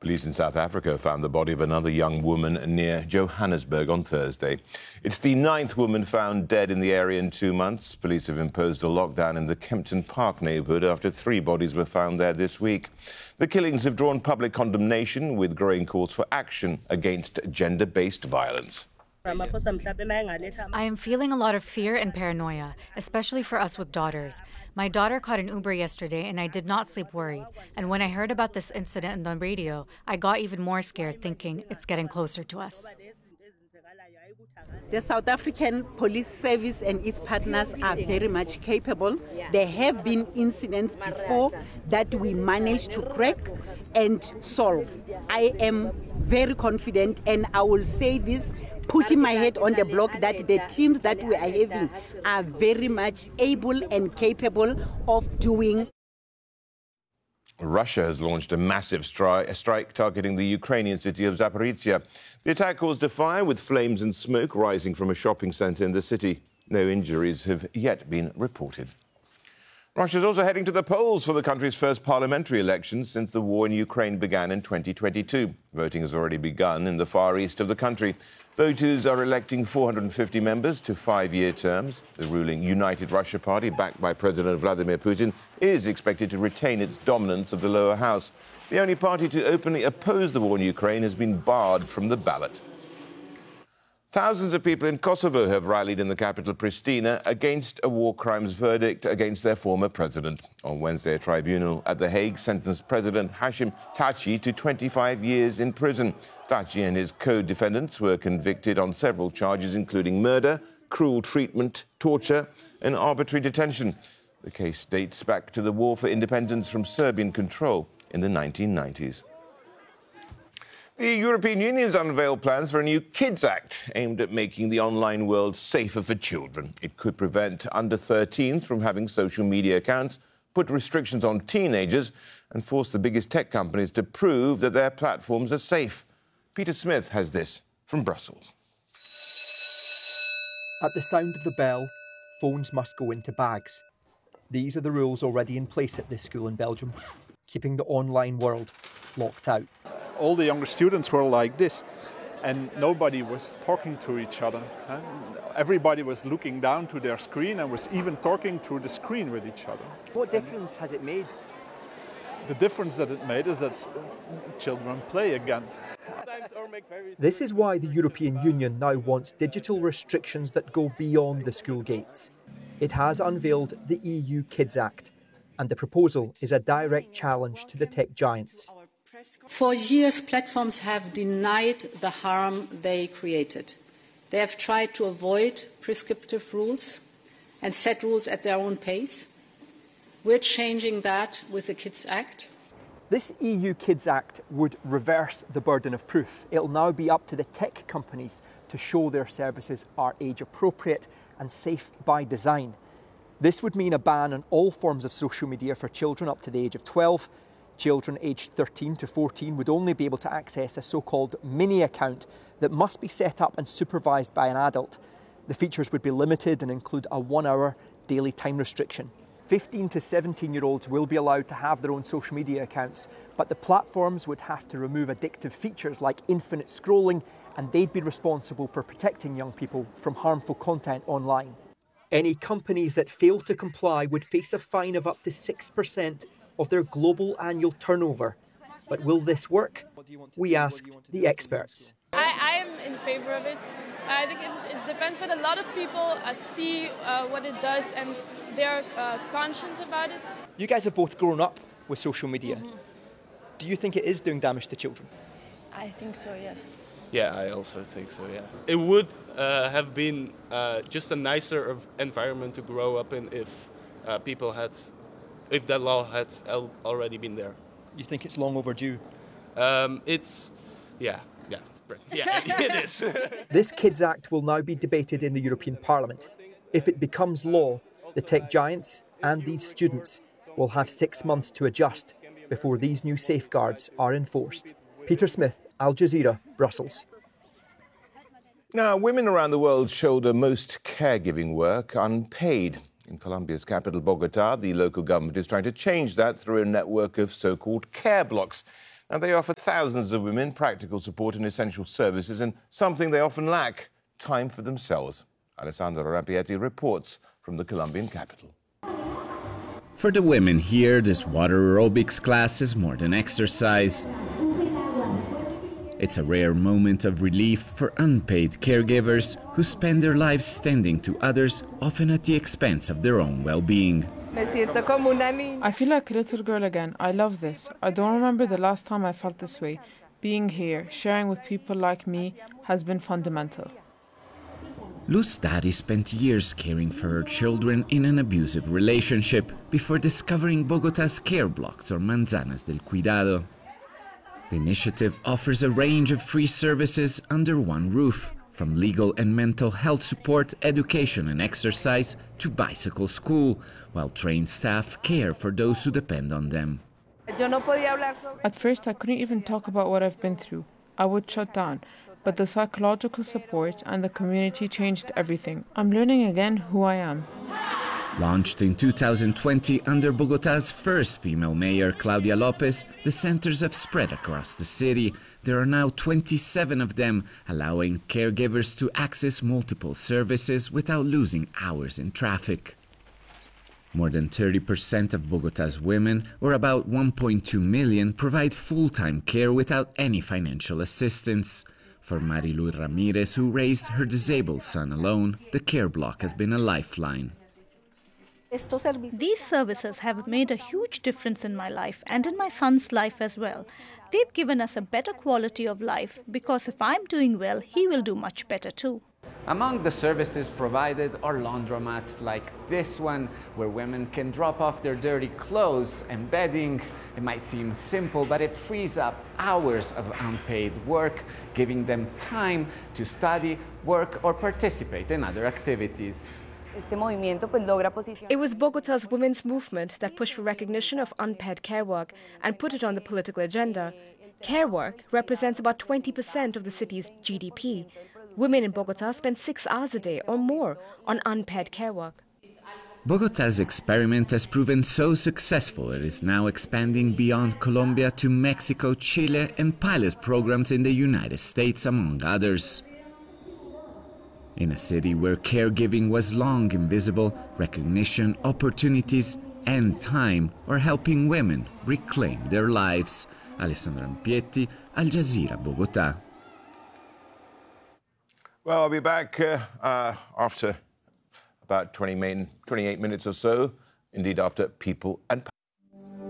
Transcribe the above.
Police in South Africa found the body of another young woman near Johannesburg on Thursday. It's the 9th woman found dead in the area in 2 months. Police have imposed a lockdown in the Kempton Park neighbourhood after 3 bodies were found there this week. The killings have drawn public condemnation, with growing calls for action against gender-based violence. I am feeling a lot of fear and paranoia, especially for us with daughters. My daughter caught an Uber yesterday and I did not sleep worried. And when I heard about this incident on the radio, I got even more scared, thinking it's getting closer to us. The South African Police Service and its partners are very much capable. There have been incidents before that we managed to crack and solve. I am very confident, and I will say this, putting my head on the block, that the teams that we are having are very much able and capable of doing. Russia has launched a massive strike targeting the Ukrainian city of Zaporizhia. The attack caused a fire with flames and smoke rising from a shopping centre in the city. No injuries have yet been reported. Russia is also heading to the polls for the country's first parliamentary elections since the war in Ukraine began in 2022. Voting has already begun in the far east of the country. Voters are electing 450 members to 5-year terms. The ruling United Russia Party, backed by President Vladimir Putin, is expected to retain its dominance of the lower house. The only party to openly oppose the war in Ukraine has been barred from the ballot. Thousands of people in Kosovo have rallied in the capital, Pristina, against a war crimes verdict against their former president. On Wednesday, a tribunal at The Hague sentenced President Hashim Thaçi to 25 years in prison. Thaçi and his co-defendants were convicted on several charges, including murder, cruel treatment, torture, and arbitrary detention. The case dates back to the war for independence from Serbian control in the 1990s. The European Union has unveiled plans for a new Kids Act aimed at making the online world safer for children. It could prevent under 13s from having social media accounts, put restrictions on teenagers, and force the biggest tech companies to prove that their platforms are safe. Peter Smith has this from Brussels. At the sound of the bell, phones must go into bags. These are the rules already in place at this school in Belgium, keeping the online world locked out. All the younger students were like this, and nobody was talking to each other. Everybody was looking down to their screen and was even talking through the screen with each other. What difference has it made? The difference that it made is that children play again. This is why the European Union now wants digital restrictions that go beyond the school gates. It has unveiled the EU Kids Act, and the proposal is a direct challenge to the tech giants. For years, platforms have denied the harm they created. They have tried to avoid prescriptive rules and set rules at their own pace. We're changing that with the Kids Act. This EU Kids Act would reverse the burden of proof. It'll now be up to the tech companies to show their services are age appropriate and safe by design. This would mean a ban on all forms of social media for children up to the age of 12. Children aged 13 to 14 would only be able to access a so-called mini account that must be set up and supervised by an adult. The features would be limited and include a 1-hour daily time restriction. 15 to 17-year-olds will be allowed to have their own social media accounts, but the platforms would have to remove addictive features like infinite scrolling, and they'd be responsible for protecting young people from harmful content online. Any companies that fail to comply would face a fine of up to 6% of their global annual turnover. But will this work? We asked the experts. I am in favor of it. I think it depends, but a lot of people see what it does and they're conscious about it. You guys have both grown up with social media. Mm-hmm. Do you think it is doing damage to children? I think so, yes. Yeah, I also think so, yeah. It would have been just a nicer environment to grow up in if that law had already been there. You think it's long overdue? Yeah, it is. This Kids Act will now be debated in the European Parliament. If it becomes law, the tech giants and these students will have 6 months to adjust before these new safeguards are enforced. Peter Smith, Al Jazeera, Brussels. Now, women around the world shoulder most caregiving work unpaid. In Colombia's capital, Bogota, the local government is trying to change that through a network of so-called care blocks. and they offer thousands of women practical support and essential services, and something they often lack, time for themselves. Alessandra Rampietti reports from the Colombian capital. For the women here, this water aerobics class is more than exercise. It's a rare moment of relief for unpaid caregivers who spend their lives tending to others, often at the expense of their own well-being. I feel like a little girl again. I love this. I don't remember the last time I felt this way. Being here, sharing with people like me, has been fundamental. Luz Dari spent years caring for her children in an abusive relationship before discovering Bogotá's care blocks, or Manzanas del Cuidado. The initiative offers a range of free services under one roof, from legal and mental health support, education and exercise, to bicycle school, while trained staff care for those who depend on them. At first, I couldn't even talk about what I've been through. I would shut down, but the psychological support and the community changed everything. I'm learning again who I am. Launched in 2020 under Bogotá's first female mayor, Claudia Lopez, the centers have spread across the city. There are now 27 of them, allowing caregivers to access multiple services without losing hours in traffic. More than 30% of Bogotá's women, or about 1.2 million, provide full-time care without any financial assistance. For Marilu Ramirez, who raised her disabled son alone, the care block has been a lifeline. These services have made a huge difference in my life and in my son's life as well. They've given us a better quality of life because if I'm doing well, he will do much better too. Among the services provided are laundromats like this one, where women can drop off their dirty clothes and bedding. It might seem simple, but it frees up hours of unpaid work, giving them time to study, work, or participate in other activities. It was Bogotá's women's movement that pushed for recognition of unpaid care work and put it on the political agenda. Care work represents about 20% of the city's GDP. Women in Bogotá spend 6 hours a day or more on unpaid care work. Bogotá's experiment has proven so successful it is now expanding beyond Colombia to Mexico, Chile, and pilot programs in the United States, among others. In a city where caregiving was long invisible, recognition, opportunities, and time are helping women reclaim their lives. Alessandra Rampietti, Al Jazeera, Bogotá. Well, I'll be back after about 28 minutes or so, indeed after People and